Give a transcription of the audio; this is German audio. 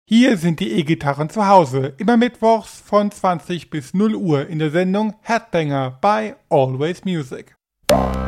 Hier sind die E-Gitarren zu Hause, immer mittwochs von 20 bis 0 Uhr in der Sendung Headbanger bei Always Music.